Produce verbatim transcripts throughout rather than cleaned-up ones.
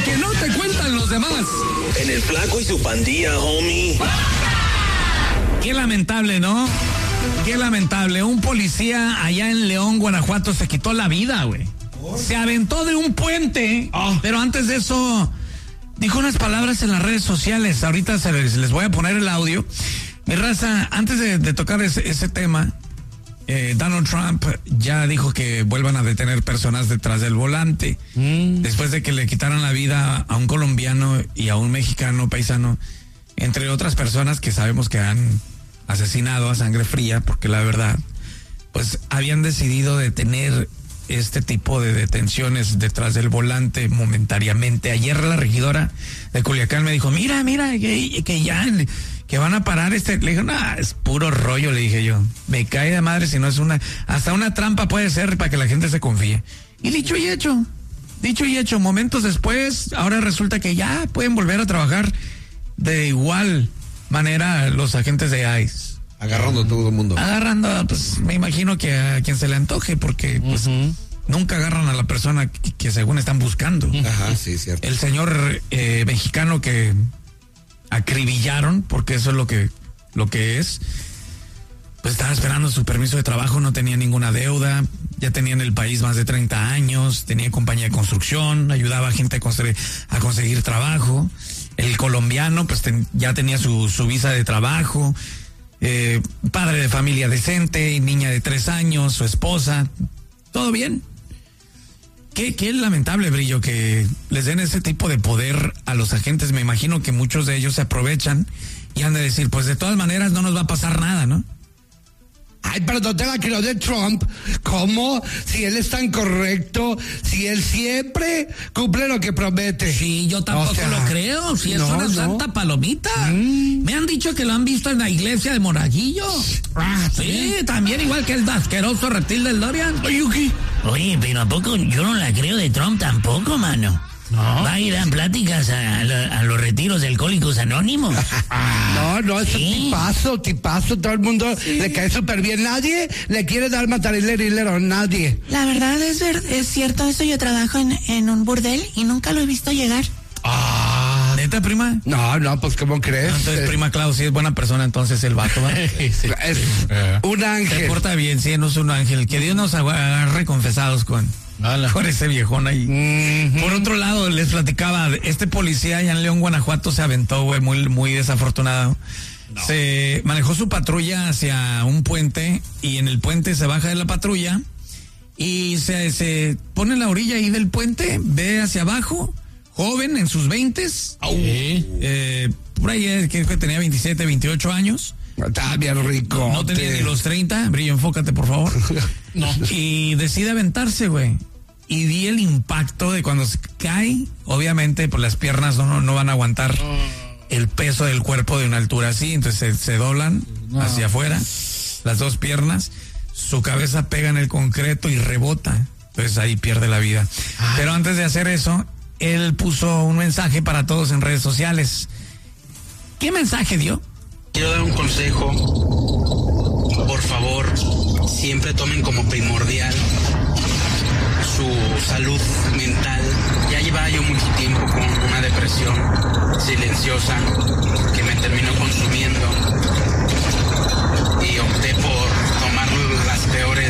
que no te cuentan los demás. En el Flaco y su pandilla, homie. Qué lamentable, ¿no? Qué lamentable. Un policía allá en León, Guanajuato, se quitó la vida, güey. Se aventó de un puente, oh. pero antes de eso dijo unas palabras en las redes sociales. Ahorita se les, les voy a poner el audio. Mi raza, antes de, de tocar ese, ese tema, eh, Donald Trump ya dijo que vuelvan a detener personas detrás del volante. Mm. Después de que le quitaran la vida a un colombiano y a un mexicano paisano, entre otras personas que sabemos que han asesinado a sangre fría, porque la verdad, pues habían decidido detener este tipo de detenciones detrás del volante momentáneamente. Ayer la regidora de Culiacán me dijo, mira, mira, que, que ya, que van a parar este. Le dije, no, es puro rollo, le dije yo. Me cae de madre si no es una, hasta una trampa puede ser para que la gente se confíe. Y dicho y hecho, dicho y hecho, momentos después, ahora resulta que ya pueden volver a trabajar de igual manera los agentes de ICE. Agarrando a todo el mundo. Agarrando, pues me imagino que a quien se le antoje, porque pues uh-huh. nunca agarran a la persona que, que según están buscando. Ajá, sí, cierto. El señor eh, mexicano que acribillaron, porque eso es lo que, lo que es, pues estaba esperando su permiso de trabajo, no tenía ninguna deuda, ya tenía en el país más de treinta años, tenía compañía de construcción, ayudaba a gente a conseguir, a conseguir trabajo. El colombiano, pues ten, ya tenía su, su visa de trabajo. Eh, padre de familia decente, niña de tres años, su esposa, todo bien. Qué, qué lamentable, Brillo, que les den ese tipo de poder a los agentes. Me imagino que muchos de ellos se aprovechan y han de decir, pues de todas maneras no nos va a pasar nada, ¿no? Ay, pero no te la creo de Trump. ¿Cómo? Si él es tan correcto, si él siempre cumple lo que promete. Sí, yo tampoco o sea, lo creo. Si es no, una no. santa palomita. Mm. Me han dicho que lo han visto en la iglesia de Monaguillo. Ah, sí, ¿sí? También igual que el asqueroso reptil del Dorian. Oye, ¿qué? Oye, pero ¿a poco yo no la creo de Trump tampoco, mano? No. ¿Va a ir a pláticas a, a, a los retiros de Alcohólicos Anónimos? No, no, es ¿sí? un tipazo, tipazo, todo el mundo sí. le cae súper bien. Nadie le quiere dar matarilero, nadie. La verdad es, ver, es cierto eso, yo trabajo en, en un burdel y nunca lo he visto llegar. Ah, ¿neta, prima? No, no, pues ¿cómo crees? No, entonces, eh, prima Clau, sí es buena persona, entonces el vato, ¿va? sí. Es uh, un ángel. Se porta bien, sí, no es un ángel. Que Dios nos agarre confesados con... Hola. Por ese viejón ahí. Mm-hmm. Por otro lado, les platicaba, este policía allá en León, Guanajuato, se aventó, güey, muy, muy desafortunado. No. Se manejó su patrulla hacia un puente y en el puente se baja de la patrulla y se, se pone en la orilla ahí del puente, ve hacia abajo, joven, en sus veintes. ¿Sí? Eh, por ahí creo que tenía veintisiete, veintiocho años. Está bien rico. No tenía ni los treinta. Brillo, enfócate, por favor. No. Y decide aventarse, güey. Y di el impacto de cuando se cae. Obviamente, pues las piernas no, no van a aguantar el peso del cuerpo de una altura así. Entonces se, se doblan no. hacia afuera. Las dos piernas. Su cabeza pega en el concreto y rebota. Entonces ahí pierde la vida. Ay. Pero antes de hacer eso, él puso un mensaje para todos en redes sociales. ¿Qué mensaje dio? Quiero dar un consejo, por favor, siempre tomen como primordial su salud mental. Ya llevaba yo mucho tiempo con una depresión silenciosa que me terminó consumiendo y opté por tomar las peores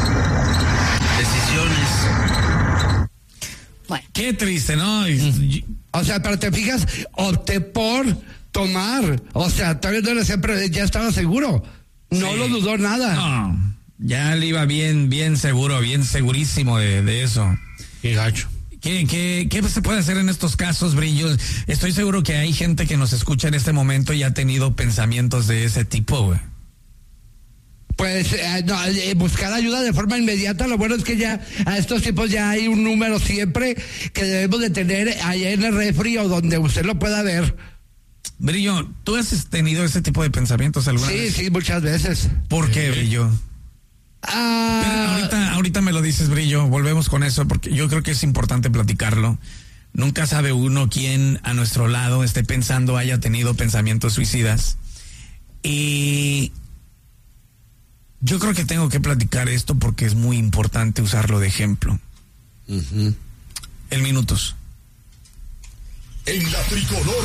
decisiones. Bueno, qué triste, ¿no? O sea, pero te fijas, opté por... tomar, o sea, todavía no era siempre, ya estaba seguro, no sí. lo dudó nada. No, ya le iba bien, bien seguro, bien segurísimo de, de eso. Qué gacho. ¿Qué, qué, ¿Qué se puede hacer en estos casos, Brillos? Estoy seguro que hay gente que nos escucha en este momento y ha tenido pensamientos de ese tipo, güey. Pues eh, no, eh, buscar ayuda de forma inmediata. Lo bueno es que ya a estos tipos ya hay un número siempre que debemos de tener allá en el refri o donde usted lo pueda ver. Brillo, ¿tú has tenido ese tipo de pensamientos alguna sí, vez? Sí, sí, muchas veces. ¿Por qué, Brillo? Ah. Pero ahorita, ahorita me lo dices, Brillo, volvemos con eso, porque yo creo que es importante platicarlo. Nunca sabe uno quién a nuestro lado esté pensando, haya tenido pensamientos suicidas. Y yo creo que tengo que platicar esto porque es muy importante usarlo de ejemplo. Uh-huh. El Minutos. en la tricolor